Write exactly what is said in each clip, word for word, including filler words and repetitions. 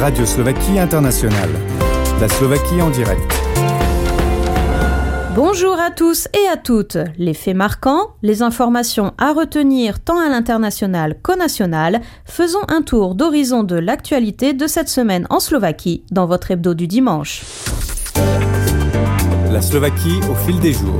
Radio Slovaquie Internationale. La Slovaquie en direct. Bonjour à tous et à toutes. Les faits marquants, les informations à retenir tant à l'international qu'au national, faisons un tour d'horizon de l'actualité de cette semaine en Slovaquie dans votre hebdo du dimanche. La Slovaquie au fil des jours.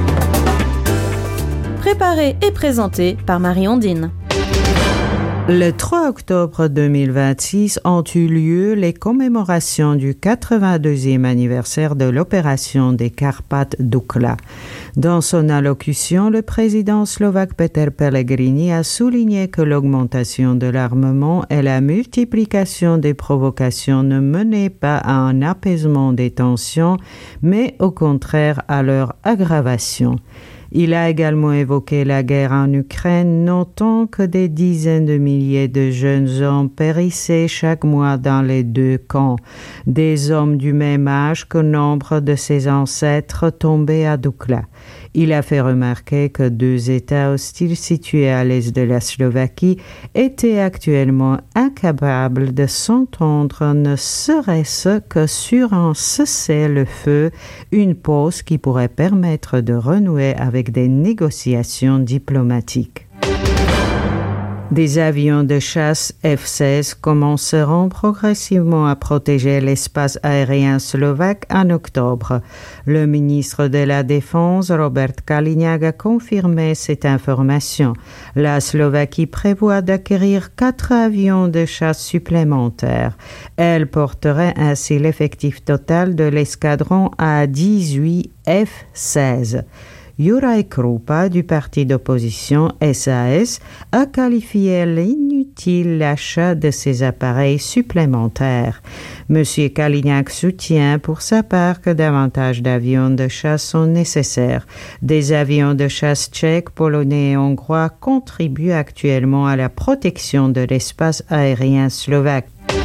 Préparé et présenté par Marie-Ondine. Le trois octobre deux mille vingt-six ont eu lieu les commémorations du quatre-vingt-deuxième anniversaire de l'opération des Carpates Dukla. Dans son allocution, le président slovaque Peter Pellegrini a souligné que l'augmentation de l'armement et la multiplication des provocations ne menaient pas à un apaisement des tensions, mais au contraire à leur aggravation. Il a également évoqué la guerre en Ukraine, notant que des dizaines de milliers de jeunes hommes périssaient chaque mois dans les deux camps, des hommes du même âge que nombre de ses ancêtres tombés à Dukla. Il a fait remarquer que deux États hostiles situés à l'est de la Slovaquie étaient actuellement incapables de s'entendre, ne serait-ce que sur un cessez-le-feu, une pause qui pourrait permettre de renouer avec des négociations diplomatiques. Des avions de chasse F seize commenceront progressivement à protéger l'espace aérien slovaque en octobre. Le ministre de la Défense, Robert Kaliňák, a confirmé cette information. La Slovaquie prévoit d'acquérir quatre avions de chasse supplémentaires. Elle porterait ainsi l'effectif total de l'escadron à dix-huit F seize. Juraj Krupa du parti d'opposition S A S a qualifié l'inutile l'achat de ces appareils supplémentaires. M. Kaliňák soutient pour sa part que davantage d'avions de chasse sont nécessaires. Des avions de chasse tchèques, polonais et hongrois contribuent actuellement à la protection de l'espace aérien slovaque.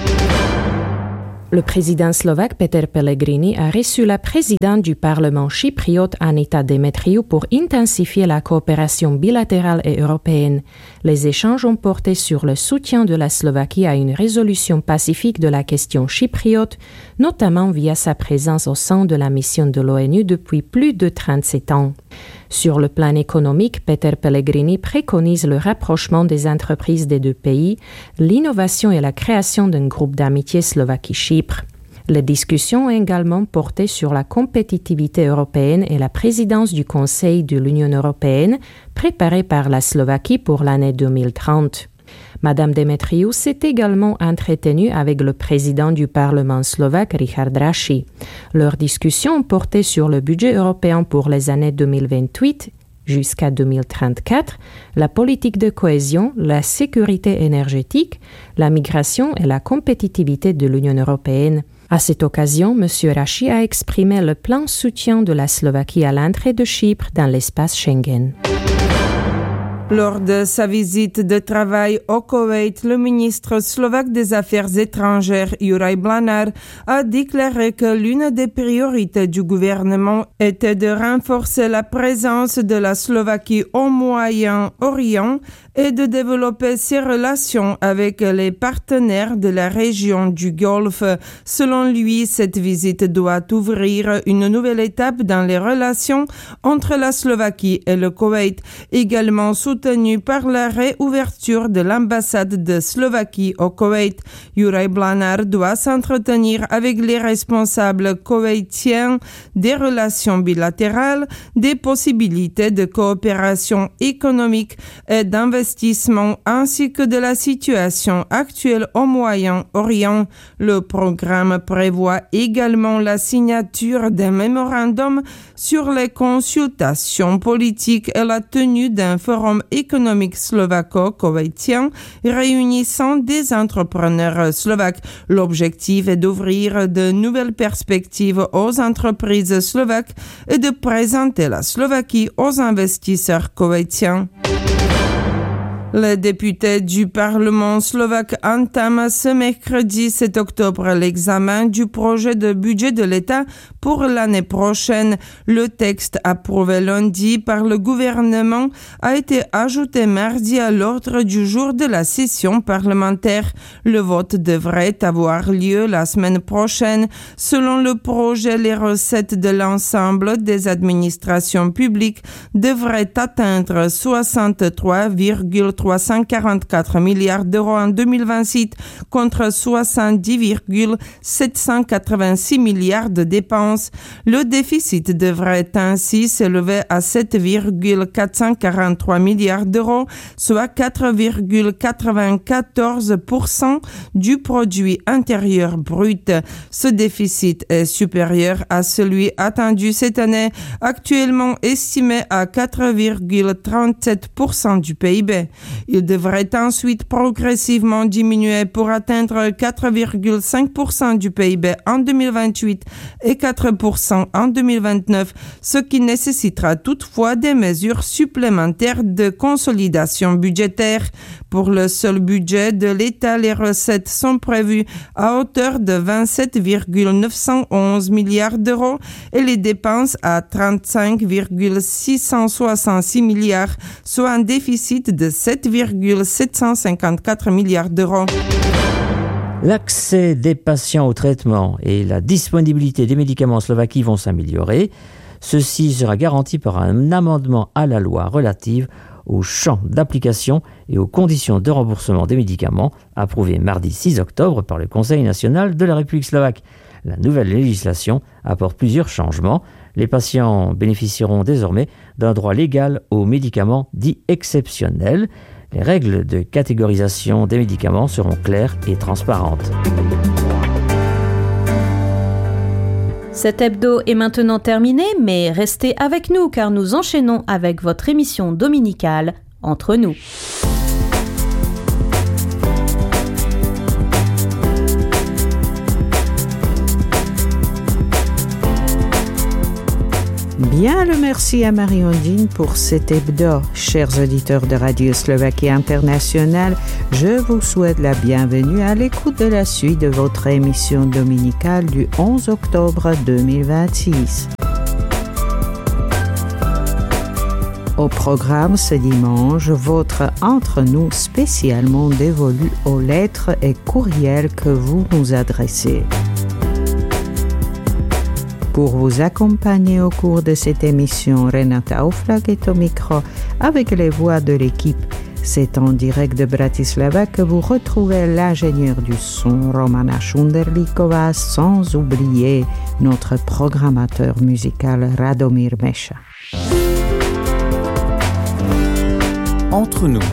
Le président slovaque Peter Pellegrini a reçu la présidente du Parlement chypriote Anita Demetriou pour intensifier la coopération bilatérale et européenne. Les échanges ont porté sur le soutien de la Slovaquie à une résolution pacifique de la question chypriote, notamment via sa présence au sein de la mission de l'ONU depuis plus de trente-sept ans. Sur le plan économique, Peter Pellegrini préconise le rapprochement des entreprises des deux pays, l'innovation et la création d'un groupe d'amitié Slovaquie-Chypre. Les discussions ont également porté sur la compétitivité européenne et la présidence du Conseil de l'Union européenne, préparée par la Slovaquie pour l'année deux mille trente. Madame Demetriou s'est également entretenue avec le président du Parlement slovaque, Richard Raši. Leurs discussions ont porté sur le budget européen pour les années deux mille vingt-huit jusqu'à deux mille trente-quatre, la politique de cohésion, la sécurité énergétique, la migration et la compétitivité de l'Union européenne. À cette occasion, M. Raši a exprimé le plein soutien de la Slovaquie à l'entrée de Chypre dans l'espace Schengen. Lors de sa visite de travail au Koweït, le ministre slovaque des Affaires étrangères, Juraj Blanár, a déclaré que l'une des priorités du gouvernement était de renforcer la présence de la Slovaquie au Moyen-Orient et de développer ses relations avec les partenaires de la région du Golfe. Selon lui, cette visite doit ouvrir une nouvelle étape dans les relations entre la Slovaquie et le Koweït, également soutenu par la réouverture de l'ambassade de Slovaquie au Koweït. Juraj Blanár doit s'entretenir avec les responsables koweïtiens des relations bilatérales, des possibilités de coopération économique et d'investissement ainsi que de la situation actuelle au Moyen-Orient. Le programme prévoit également la signature d'un mémorandum sur les consultations politiques et la tenue d'un forum économique slovaco-koweïtien réunissant des entrepreneurs slovaques. L'objectif est d'ouvrir de nouvelles perspectives aux entreprises slovaques et de présenter la Slovaquie aux investisseurs koweïtiens. Les députés du Parlement slovaque entament ce mercredi sept octobre l'examen du projet de budget de l'État pour l'année prochaine. Le texte approuvé lundi par le gouvernement a été ajouté mardi à l'ordre du jour de la session parlementaire. Le vote devrait avoir lieu la semaine prochaine. Selon le projet, les recettes de l'ensemble des administrations publiques devraient atteindre soixante-trois virgule trois cent quarante-quatre milliards d'euros en deux mille vingt-six contre soixante-dix virgule sept cent quatre-vingt-six milliards de dépenses. Le déficit devrait ainsi s'élever à sept virgule quatre cent quarante-trois milliards d'euros, soit quatre virgule quatre-vingt-quatorze pour cent du produit intérieur brut. Ce déficit est supérieur à celui attendu cette année, actuellement estimé à quatre virgule trente-sept pour cent du P I B. Il devrait ensuite progressivement diminuer pour atteindre quatre virgule cinq pour cent du P I B en deux mille vingt-huit et quatre pour cent en deux mille vingt-neuf, ce qui nécessitera toutefois des mesures supplémentaires de consolidation budgétaire. Pour le seul budget de l'État, les recettes sont prévues à hauteur de vingt-sept virgule neuf cent onze milliards d'euros et les dépenses à trente-cinq virgule six cent soixante-six milliards, soit un déficit de sept virgule sept cent cinquante-quatre milliards d'euros. L'accès des patients au traitement et la disponibilité des médicaments en Slovaquie vont s'améliorer. Ceci sera garanti par un amendement à la loi relative au champ d'application et aux conditions de remboursement des médicaments, approuvé mardi six octobre par le Conseil national de la République slovaque. La nouvelle législation apporte plusieurs changements. Les patients bénéficieront désormais d'un droit légal aux médicaments dits exceptionnels. Les règles de catégorisation des médicaments seront claires et transparentes. Cet hebdo est maintenant terminé, mais restez avec nous car nous enchaînons avec votre émission dominicale Entre nous. Bien le merci à Marie-Ondine pour cet hebdo. Chers auditeurs de Radio Slovaquie Internationale, je vous souhaite la bienvenue à l'écoute de la suite de votre émission dominicale du onze octobre deux mille vingt-six. Au programme ce dimanche, votre Entre nous spécialement dévolu aux lettres et courriels que vous nous adressez. Pour vous accompagner au cours de cette émission, Renata Auflag est au micro avec les voix de l'équipe. C'est en direct de Bratislava que vous retrouvez l'ingénieur du son Romana Šunderlíková, sans oublier notre programmateur musical Radomír Meša. Entre nous.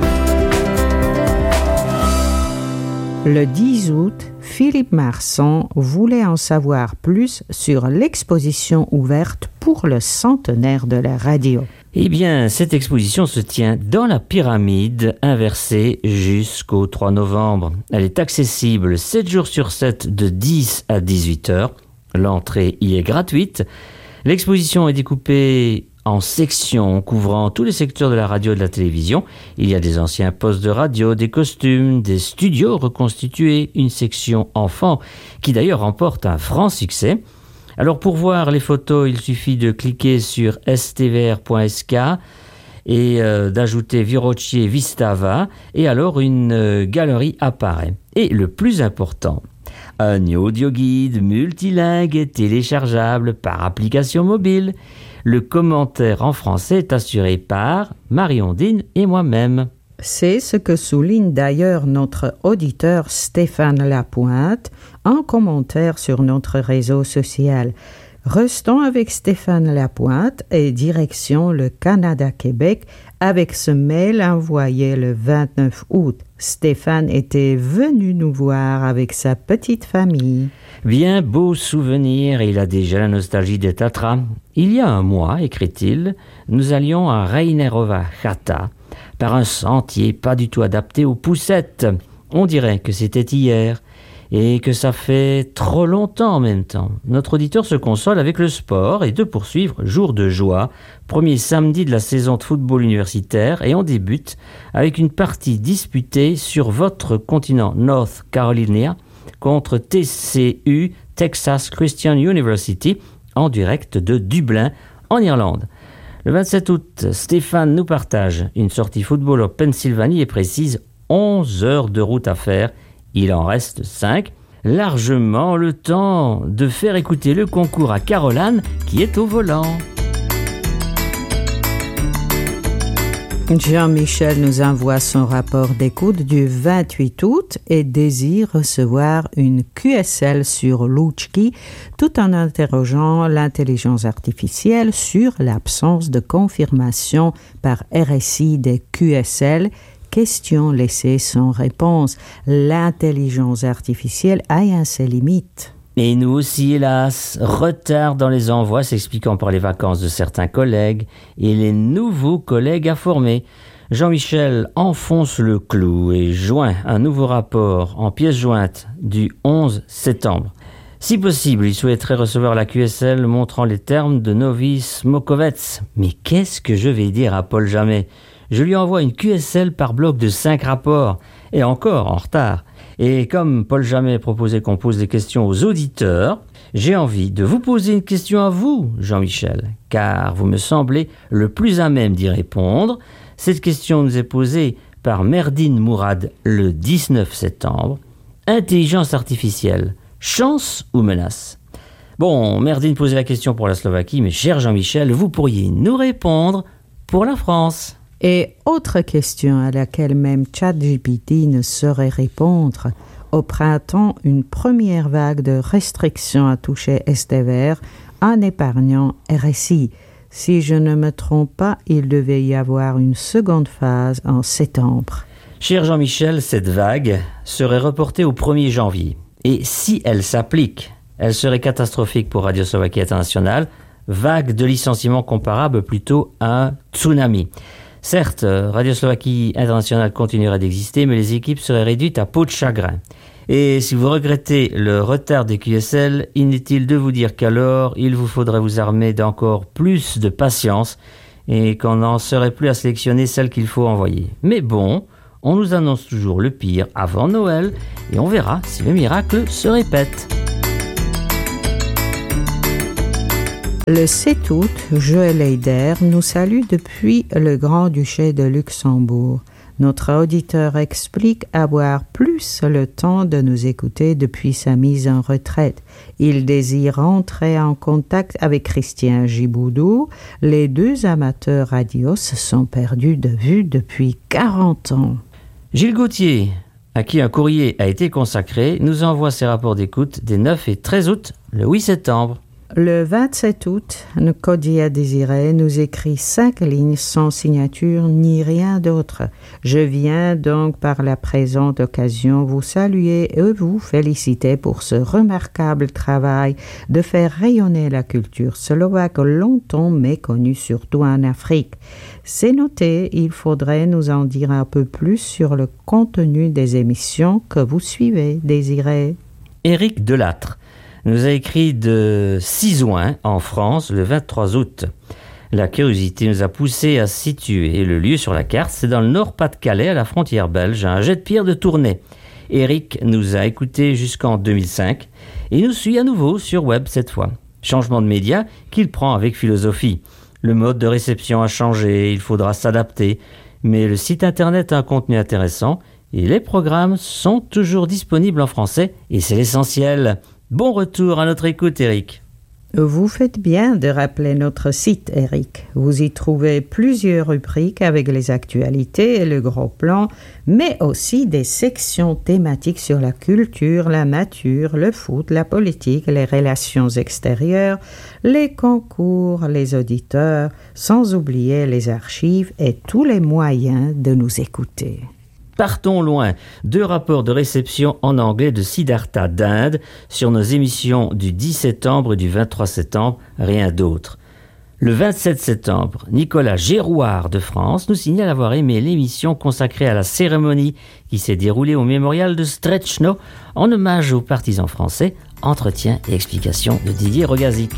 Le dix août, Philippe Marsan voulait en savoir plus sur l'exposition ouverte pour le centenaire de la radio. Eh bien, cette exposition se tient dans la pyramide inversée jusqu'au trois novembre. Elle est accessible sept jours sur sept de dix à dix-huit heures. L'entrée y est gratuite. L'exposition est découpée en sections couvrant tous les secteurs de la radio et de la télévision. Il y a des anciens postes de radio, des costumes, des studios reconstitués, une section enfants qui d'ailleurs remporte un franc succès. Alors pour voir les photos, il suffit de cliquer sur s t v r point s k et euh, d'ajouter Virocie Vistava et alors une euh, galerie apparaît. Et le plus important, un audio guide multilingue et téléchargeable par application mobile. Le commentaire en français est assuré par Marie-Ondine et moi-même. C'est ce que souligne d'ailleurs notre auditeur Stéphane Lapointe en commentaire sur notre réseau social. Restons avec Stéphane Lapointe et direction le Canada-Québec avec ce mail envoyé le vingt-neuf août. Stéphane était venu nous voir avec sa petite famille. Bien beau souvenir, il a déjà la nostalgie des Tatras. Il y a un mois, écrit-il, nous allions à Reinerova Chata par un sentier pas du tout adapté aux poussettes. On dirait que c'était hier. et que ça fait trop longtemps en même temps. Notre auditeur se console avec le sport et de poursuivre jour de joie, premier samedi de la saison de football universitaire, et on débute avec une partie disputée sur votre continent North Carolina contre T C U, Texas Christian University, en direct de Dublin, en Irlande. Le vingt-sept août, Stéphane nous partage une sortie football en Pennsylvanie et précise onze heures de route à faire. Il en reste cinq. Largement le temps de faire écouter le concours à Caroline qui est au volant. Jean-Michel nous envoie son rapport d'écoute du vingt-huit août et désire recevoir une Q S L sur Louchki tout en interrogeant l'intelligence artificielle sur l'absence de confirmation par R S I des Q S L. Question laissée sans réponse. L'intelligence artificielle a ses limites. Et nous aussi, hélas, retard dans les envois s'expliquant par les vacances de certains collègues et les nouveaux collègues à former. Jean-Michel enfonce le clou et joint un nouveau rapport en pièce jointe du onze septembre. Si possible, il souhaiterait recevoir la Q S L montrant les termes de Novice Mokovets. Mais qu'est-ce que je vais dire à Paul Jamet ? Je lui envoie une Q S L par bloc de cinq rapports, et encore en retard. Et comme Paul Jamet proposait qu'on pose des questions aux auditeurs, j'ai envie de vous poser une question à vous, Jean-Michel, car vous me semblez le plus à même d'y répondre. Cette question nous est posée par Merdine Mourad le dix-neuf septembre. Intelligence artificielle, chance ou menace ? Bon, Merdine posait la question pour la Slovaquie, mais cher Jean-Michel, vous pourriez nous répondre pour la France. Et autre question à laquelle même ChatGPT ne saurait répondre. Au printemps, une première vague de restrictions a touché Estever en épargnant R S I. Si je ne me trompe pas, il devait y avoir une seconde phase en septembre. Cher Jean-Michel, cette vague serait reportée au premier janvier. Et si elle s'applique, elle serait catastrophique pour Radio Slovaquie Internationale, vague de licenciement comparable plutôt à un tsunami. Certes, Radio Slovaquie Internationale continuerait d'exister, mais les équipes seraient réduites à peau de chagrin. Et si vous regrettez le retard des Q S L, inutile de vous dire qu'alors, il vous faudrait vous armer d'encore plus de patience et qu'on n'en serait plus à sélectionner celles qu'il faut envoyer. Mais bon, on nous annonce toujours le pire avant Noël et on verra si le miracle se répète. Le sept août, Joël Heider nous salue depuis le Grand-Duché de Luxembourg. Notre auditeur explique avoir plus le temps de nous écouter depuis sa mise en retraite. Il désire entrer en contact avec Christian Giboudou. Les deux amateurs radio se sont perdus de vue depuis quarante ans. Gilles Gauthier, à qui un courrier a été consacré, nous envoie ses rapports d'écoute des neuf et treize août, le huit septembre. Le vingt-sept août, Nkodia Désiré nous écrit cinq lignes sans signature ni rien d'autre. Je viens donc par la présente occasion vous saluer et vous féliciter pour ce remarquable travail de faire rayonner la culture slovaque longtemps méconnue, surtout en Afrique. C'est noté, il faudrait nous en dire un peu plus sur le contenu des émissions que vous suivez, Désiré. Éric Delattre nous a écrit de Sizouin, en France, le vingt-trois août. La curiosité nous a poussé à situer le lieu sur la carte. C'est dans le Nord-Pas-de-Calais, à la frontière belge, à un jet de pierre de Tournai. Éric nous a écoutés jusqu'en deux mille cinq et nous suit à nouveau sur web cette fois. Changement de média qu'il prend avec philosophie. Le mode de réception a changé, il faudra s'adapter. Mais le site internet a un contenu intéressant et les programmes sont toujours disponibles en français et c'est l'essentiel. Bon retour à notre écoute, Eric. Vous faites bien de rappeler notre site, Eric. Vous y trouvez plusieurs rubriques avec les actualités et le gros plan, mais aussi des sections thématiques sur la culture, la nature, le foot, la politique, les relations extérieures, les concours, les auditeurs, sans oublier les archives et tous les moyens de nous écouter. Partons loin. Deux rapports de réception en anglais de Siddhartha d'Inde sur nos émissions du dix septembre et du vingt-trois septembre, rien d'autre. Le vingt-sept septembre, Nicolas Gérouard de France nous signale avoir aimé l'émission consacrée à la cérémonie qui s'est déroulée au mémorial de Stretchno en hommage aux partisans français. Entretien et explication de Didier Rogazic.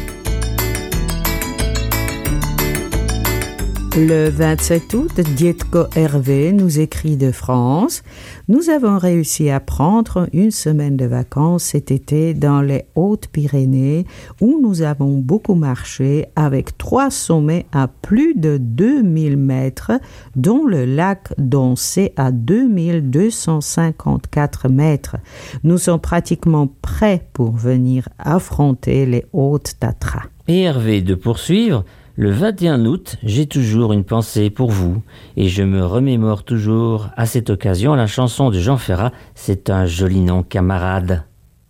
Le vingt-sept août, Dietko Hervé nous écrit de France. Nous avons réussi à prendre une semaine de vacances cet été dans les Hautes-Pyrénées où nous avons beaucoup marché avec trois sommets à plus de deux mille mètres, dont le lac Doncé à deux mille deux cent cinquante-quatre mètres. Nous sommes pratiquement prêts pour venir affronter les Hautes-Tatras. Et Hervé de poursuivre. Le vingt et un août, j'ai toujours une pensée pour vous et je me remémore toujours à cette occasion la chanson de Jean Ferrat, c'est un joli nom camarade.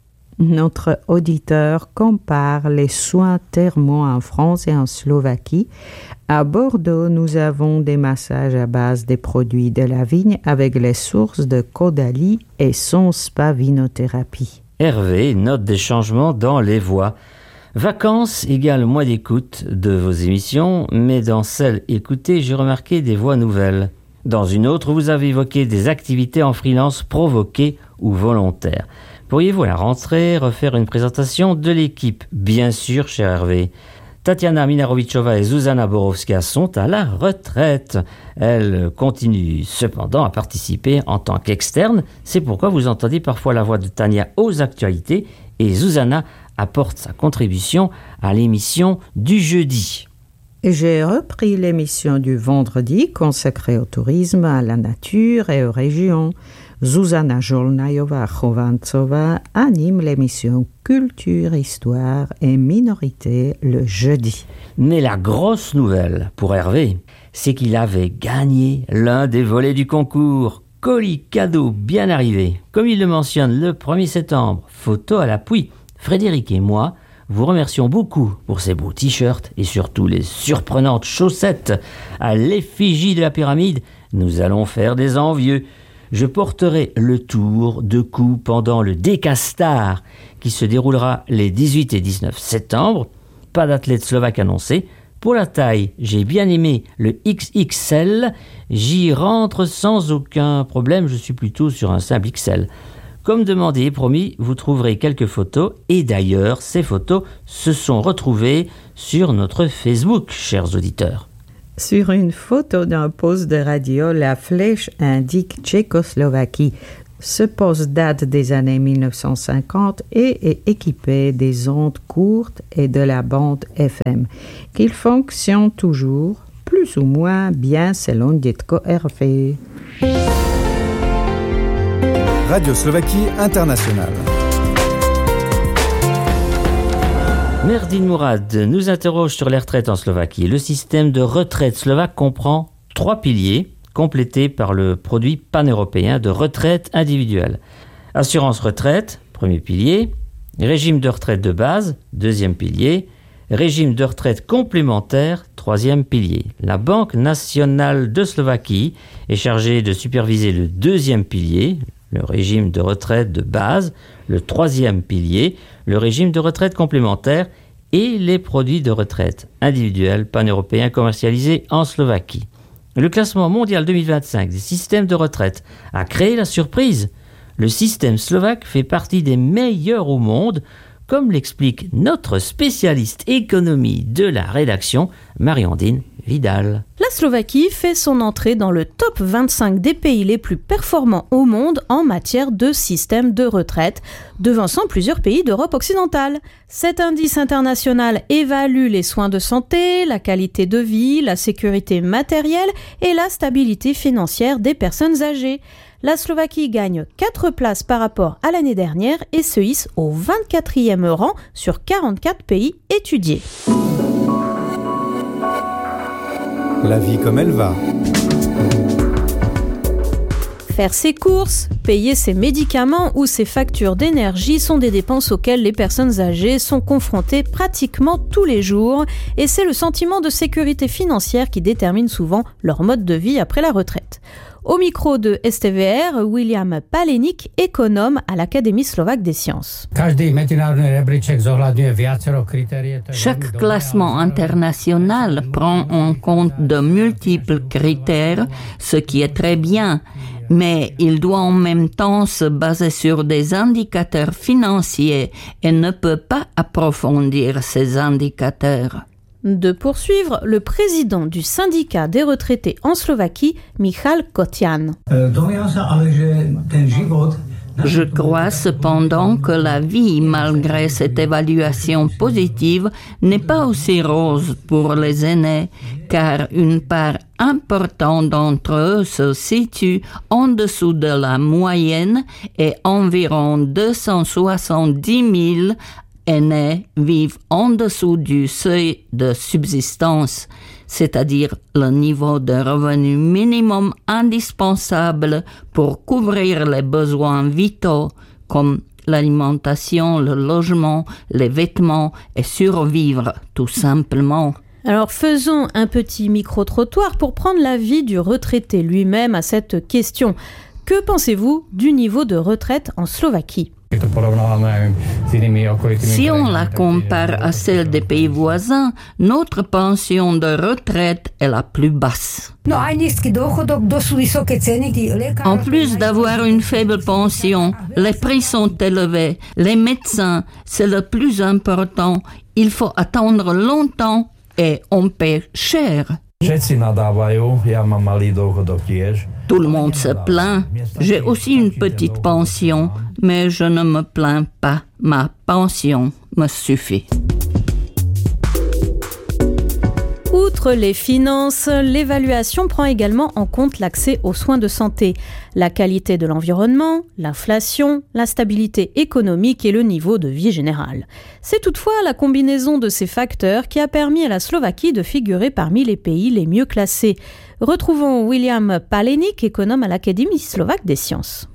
Notre auditeur compare les soins thermaux en France et en Slovaquie. À Bordeaux, nous avons des massages à base des produits de la vigne avec les sources de Caudalie et son spa-vinothérapie. Hervé note des changements dans les voix. Vacances égale moins d'écoute de vos émissions, mais dans celles écoutées, j'ai remarqué des voix nouvelles. Dans une autre, vous avez évoqué des activités en freelance provoquées ou volontaires. Pourriez-vous à la rentrée refaire une présentation de l'équipe? Bien sûr, cher Hervé. Tatiana Minarovichova et Zuzana Borowska sont à la retraite. Elles continuent cependant à participer en tant qu'externes. C'est pourquoi vous entendez parfois la voix de Tania aux actualités et Zuzana apporte sa contribution à l'émission du jeudi. J'ai repris l'émission du vendredi consacrée au tourisme, à la nature et aux régions. Zuzana Jolnayova-Chovantsova anime l'émission Culture, Histoire et Minorité le jeudi. Mais la grosse nouvelle pour Hervé, c'est qu'il avait gagné l'un des volets du concours. Colis cadeau bien arrivé. Comme il le mentionne le premier septembre, photo à l'appui. Frédéric et moi vous remercions beaucoup pour ces beaux t-shirts et surtout les surprenantes chaussettes à l'effigie de la pyramide. Nous allons faire des envieux. Je porterai le tour de cou pendant le Décastar qui se déroulera les dix-huit et dix-neuf septembre. Pas d'athlète slovaque annoncé. Pour la taille, j'ai bien aimé le X X L. J'y rentre sans aucun problème. Je suis plutôt sur un simple X L. Comme demandé et promis, vous trouverez quelques photos et d'ailleurs, ces photos se sont retrouvées sur notre Facebook, chers auditeurs. Sur une photo d'un poste de radio, la flèche indique Tchécoslovaquie. Ce poste date des années mille neuf cent cinquante et est équipé des ondes courtes et de la bande F M, qu'il fonctionne toujours plus ou moins bien selon Dietko Hervé. Radio Slovaquie Internationale. Merdine Mourad nous interroge sur les retraites en Slovaquie. Le système de retraite slovaque comprend trois piliers, complétés par le produit pan-européen de retraite individuelle. Assurance retraite, premier pilier. Régime de retraite de base, deuxième pilier. Régime de retraite complémentaire, troisième pilier. La Banque nationale de Slovaquie est chargée de superviser le deuxième pilier, le régime de retraite de base, le troisième pilier, le régime de retraite complémentaire et les produits de retraite individuels pan-européens commercialisés en Slovaquie. Le classement mondial deux mille vingt-cinq des systèmes de retraite a créé la surprise. Le système slovaque fait partie des meilleurs au monde, comme l'explique notre spécialiste économie de la rédaction, Mariandine Vidal. La Slovaquie fait son entrée dans le top vingt-cinq des pays les plus performants au monde en matière de système de retraite, devançant plusieurs pays d'Europe occidentale. Cet indice international évalue les soins de santé, la qualité de vie, la sécurité matérielle et la stabilité financière des personnes âgées. La Slovaquie gagne quatre places par rapport à l'année dernière et se hisse au vingt-quatrième rang sur quarante-quatre pays étudiés. La vie comme elle va. Faire ses courses, payer ses médicaments ou ses factures d'énergie sont des dépenses auxquelles les personnes âgées sont confrontées pratiquement tous les jours et c'est le sentiment de sécurité financière qui détermine souvent leur mode de vie après la retraite. Au micro de S T V R, William Paleník, économe à l'Académie slovaque des sciences. Chaque classement international prend en compte de multiples critères, ce qui est très bien, mais il doit en même temps se baser sur des indicateurs financiers et ne peut pas approfondir ces indicateurs. De poursuivre, le président du syndicat des retraités en Slovaquie, Michal Kotian. Je crois cependant que la vie, malgré cette évaluation positive, n'est pas aussi rose pour les aînés, car une part importante d'entre eux se situe en dessous de la moyenne et environ deux cent soixante-dix mille aînés vivent en dessous du seuil de subsistance, c'est-à-dire le niveau de revenu minimum indispensable pour couvrir les besoins vitaux comme l'alimentation, le logement, les vêtements et survivre tout simplement. Alors faisons un petit micro-trottoir pour prendre l'avis du retraité lui-même à cette question. Que pensez-vous du niveau de retraite en Slovaquie ? Si on la compare à celle des pays voisins, notre pension de retraite est la plus basse. En plus d'avoir une faible pension, les prix sont élevés. Les médecins, c'est le plus important. Il faut attendre longtemps et on paie cher. Tout le monde se plaint. J'ai aussi une petite pension, mais je ne me plains pas. Ma pension me suffit. Outre les finances, l'évaluation prend également en compte l'accès aux soins de santé, la qualité de l'environnement, l'inflation, la stabilité économique et le niveau de vie général. C'est toutefois la combinaison de ces facteurs qui a permis à la Slovaquie de figurer parmi les pays les mieux classés. Retrouvons William Paleník, économe à l'Académie slovaque des sciences.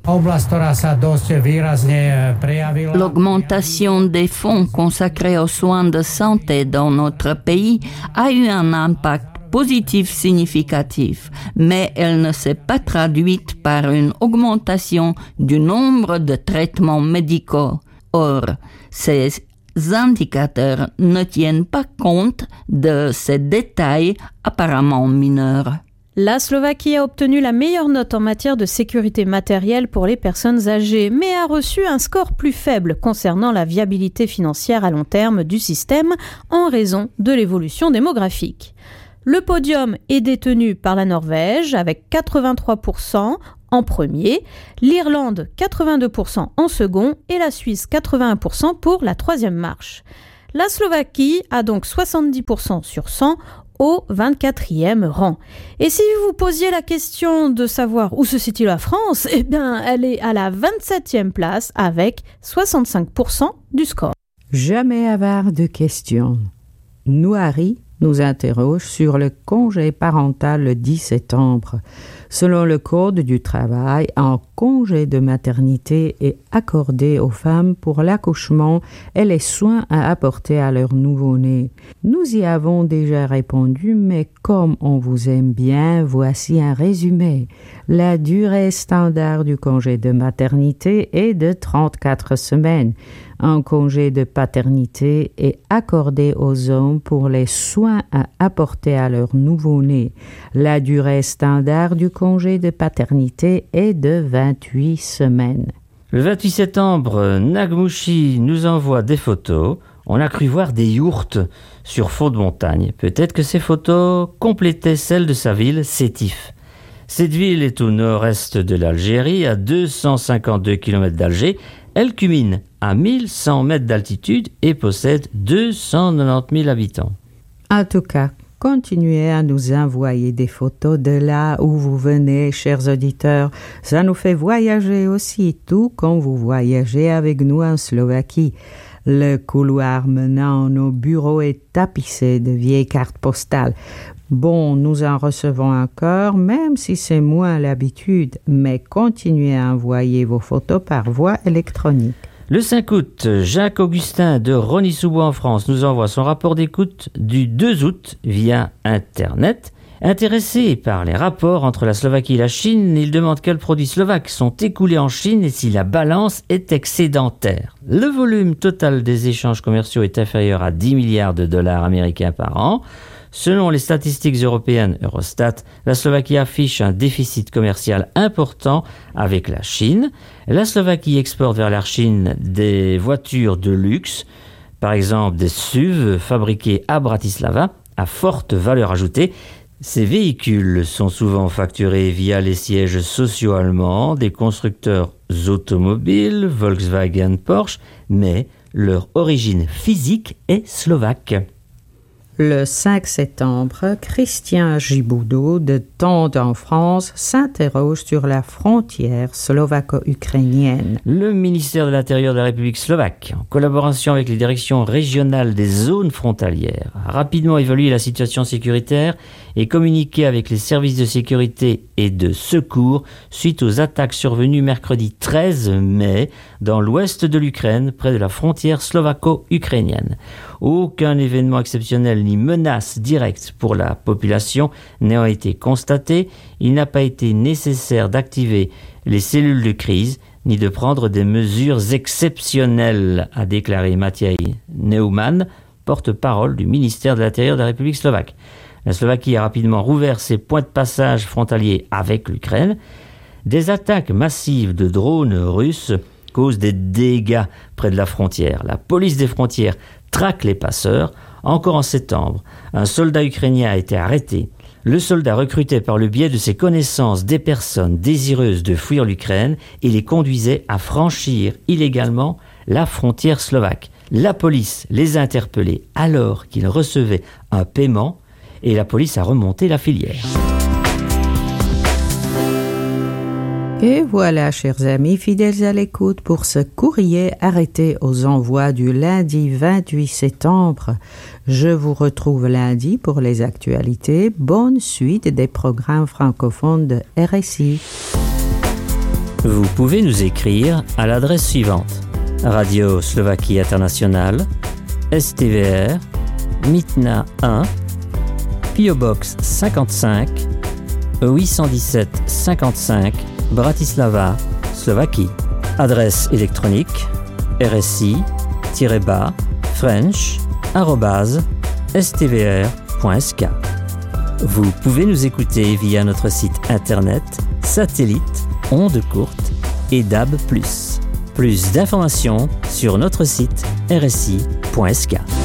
L'augmentation des fonds consacrés aux soins de santé dans notre pays a eu un impact positif significatif, mais elle ne s'est pas traduite par une augmentation du nombre de traitements médicaux. Or, ces indicateurs ne tiennent pas compte de ces détails apparemment mineurs. La Slovaquie a obtenu la meilleure note en matière de sécurité matérielle pour les personnes âgées, mais a reçu un score plus faible concernant la viabilité financière à long terme du système en raison de l'évolution démographique. Le podium est détenu par la Norvège avec quatre-vingt-trois pour cent en premier, l'Irlande quatre-vingt-deux pour cent en second et la Suisse quatre-vingt-un pour cent pour la troisième marche. La Slovaquie a donc soixante-dix pour cent sur cent au vingt-quatrième rang. Et si vous posiez la question de savoir où se situe la France, eh bien, elle est à la vingt-septième place avec soixante-cinq pour cent du score. Jamais avare de questions. Nouari nous interroge sur le congé parental le dix septembre. Selon le Code du travail, un congé de maternité est accordé aux femmes pour l'accouchement et les soins à apporter à leur nouveau-né. Nous y avons déjà répondu, mais comme on vous aime bien, voici un résumé. La durée standard du congé de maternité est de trente-quatre semaines. Un congé de paternité est accordé aux hommes pour les soins à apporter à leur nouveau-né. La durée standard du congé de paternité est de vingt-huit semaines. Le vingt-huit septembre, Nagmushi nous envoie des photos. On a cru voir des yourtes sur fond de montagne. Peut-être que ces photos complétaient celles de sa ville, Sétif. Cette ville est au nord-est de l'Algérie, à deux cent cinquante-deux kilomètres d'Alger. Elle culmine à mille cent mètres d'altitude et possède deux cent quatre-vingt-dix mille habitants. En tout cas, continuez à nous envoyer des photos de là où vous venez, chers auditeurs. Ça nous fait voyager aussi, tout comme vous voyagez avec nous en Slovaquie. Le couloir menant à nos bureaux est tapissé de vieilles cartes postales. Bon, nous en recevons encore, même si c'est moins l'habitude, mais continuez à envoyer vos photos par voie électronique. Le cinq août, Jacques-Augustin de Rony-sous-Bois en France nous envoie son rapport d'écoute du deux août via Internet. Intéressé par les rapports entre la Slovaquie et la Chine, il demande quels produits slovaques sont écoulés en Chine et si la balance est excédentaire. Le volume total des échanges commerciaux est inférieur à dix milliards de dollars américains par an. Selon les statistiques européennes Eurostat, la Slovaquie affiche un déficit commercial important avec la Chine. La Slovaquie exporte vers la Chine des voitures de luxe, par exemple des S U V fabriquées à Bratislava, à forte valeur ajoutée. Ces véhicules sont souvent facturés via les sièges sociaux allemands des constructeurs automobiles, Volkswagen, Porsche, mais leur origine physique est slovaque. Le cinq septembre, Christian Giboudot de Tende en France s'interroge sur la frontière slovaco-ukrainienne. Le ministère de l'Intérieur de la République slovaque, en collaboration avec les directions régionales des zones frontalières, a rapidement évalué la situation sécuritaire et communiqué avec les services de sécurité et de secours suite aux attaques survenues mercredi treize mai dans l'ouest de l'Ukraine, près de la frontière slovaco-ukrainienne. Aucun événement exceptionnel ni menace directe pour la population n'ayant été constaté, il n'a pas été nécessaire d'activer les cellules de crise ni de prendre des mesures exceptionnelles, a déclaré Maciej Neumann, porte-parole du ministère de l'Intérieur de la République slovaque. La Slovaquie a rapidement rouvert ses points de passage frontaliers avec l'Ukraine. Des attaques massives de drones russes causent des dégâts près de la frontière. La police des frontières traque les passeurs. Encore en septembre, un soldat ukrainien a été arrêté. Le soldat recrutait par le biais de ses connaissances des personnes désireuses de fuir l'Ukraine et les conduisait à franchir illégalement la frontière slovaque. La police les a interpellés alors qu'ils recevaient un paiement et la police a remonté la filière. Et voilà, chers amis fidèles à l'écoute, pour ce courrier arrêté aux envois du lundi vingt-huit septembre. Je vous retrouve lundi pour les actualités. Bonne suite des programmes francophones de R S I. Vous pouvez nous écrire à l'adresse suivante: Radio Slovaquie Internationale, S T V R, Mitna un, P O Box cinquante-cinq, huit cent dix-sept cinquante-cinq, Bratislava, Slovaquie. Adresse électronique rsi-bas french arobase s t v r point s k. Vous pouvez nous écouter via notre site internet, satellite, ondes courtes et D A B plus. Plus d'informations sur notre site r s i point s k.